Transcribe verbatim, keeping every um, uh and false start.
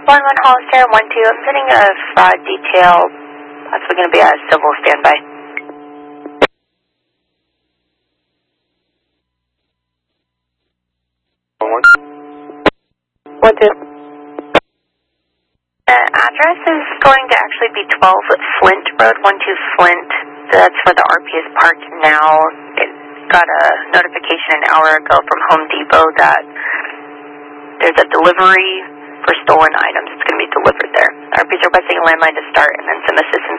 one one Hollister, one two. I'm sending a fraud detail. Possibly going to be a civil standby. One two. The address is going to actually be twelve Flint Road, one two Flint. That's where the R P is parked now. It got a notification an hour ago from Home Depot that there's a delivery for stolen items. It's going to be delivered there. R P is requesting a landline to start and then some assistance